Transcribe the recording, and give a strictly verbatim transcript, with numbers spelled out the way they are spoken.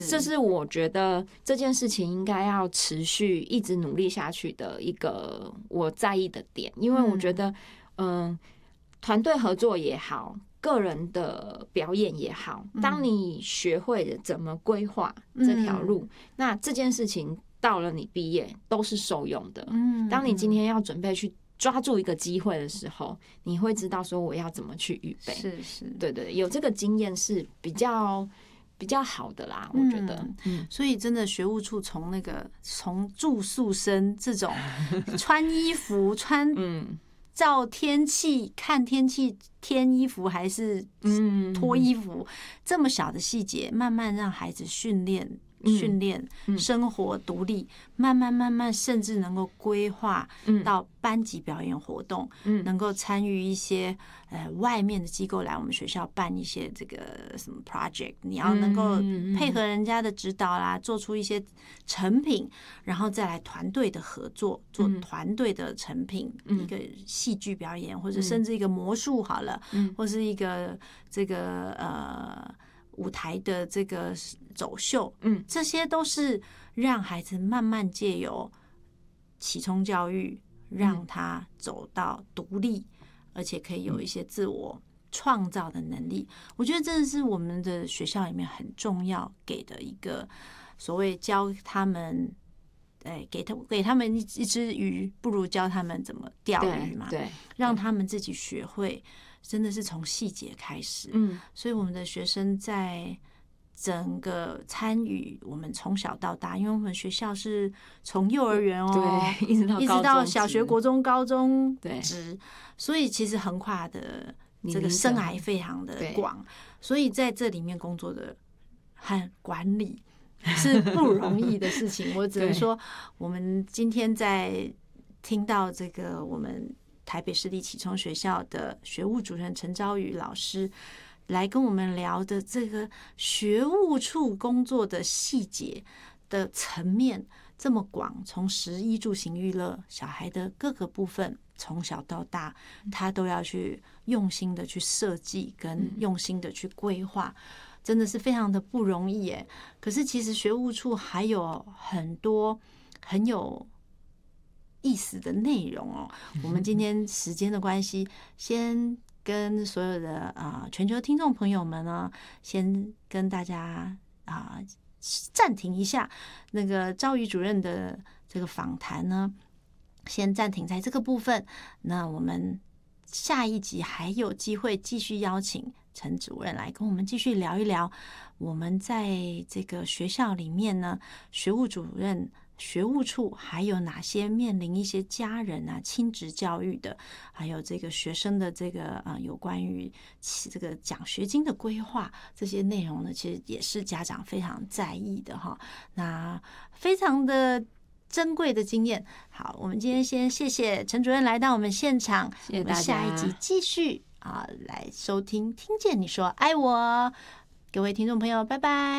这是我觉得这件事情应该要持续一直努力下去的一个我在意的点，因为我觉得，嗯，团队合作也好，个人的表演也好，当你学会了怎么规划这条路，那这件事情到了你毕业都是受用的。当你今天要准备去抓住一个机会的时候，你会知道说我要怎么去预备。 是是， 对对，有这个经验是比较比较好的啦，我觉得。 嗯，所以真的学务处从那个从住宿生这种穿衣服穿嗯。 照天气看天气添衣服还是脱衣服，这么小的细节，慢慢让孩子训练。训练生活独立，慢慢慢慢，甚至能够规划到班级表演活动，能够参与一些呃外面的机构来我们学校办一些这个什么 project， 你要能够配合人家的指导啦，做出一些成品，然后再来团队的合作，做团队的成品，一个戏剧表演，或者甚至一个魔术好了，或是一个这个呃。舞台的这个走秀，嗯，这些都是让孩子慢慢借由启聪教育，让他走到独立，而且可以有一些自我创造的能力。我觉得这是我们的学校里面很重要给的一个所谓教他们，哎，给他给他们一只鱼，不如教他们怎么钓鱼嘛，对，让他们自己学会。真的是从细节开始，嗯，所以我们的学生在整个参与我们从小到大，因为我们学校是从幼儿园哦， 对，一直到一直到小学、国中、高中职， 所以其实横跨的这个生涯非常的广，所以在这里面工作的和管理是不容易的事情。我只能说，我们今天在听到这个我们。台北市立启聪学校的学务主任陈昭宇老师来跟我们聊的这个学务处工作的细节的层面这么广，从食衣住行娱乐小孩的各个部分，从小到大，他都要去用心的去设计跟用心的去规划，真的是非常的不容易耶。可是其实学务处还有很多很有意思的内容哦，我们今天时间的关系，先跟所有的啊、呃、全球听众朋友们呢，先跟大家啊、呃、暂停一下那个赵宇主任的这个访谈呢，先暂停在这个部分。那我们下一集还有机会继续邀请陈主任来跟我们继续聊一聊，我们在这个学校里面呢，学务主任。学务处还有哪些面临一些家人啊、亲职教育的，还有这个学生的这个啊、呃，有关于这个奖学金的规划这些内容呢，其实也是家长非常在意的哈。那非常的珍贵的经验。好，我们今天先谢谢陈主任来到我们现场， 谢谢大家。 我们下一集继续啊来收听，听见你说爱我，各位听众朋友，拜拜。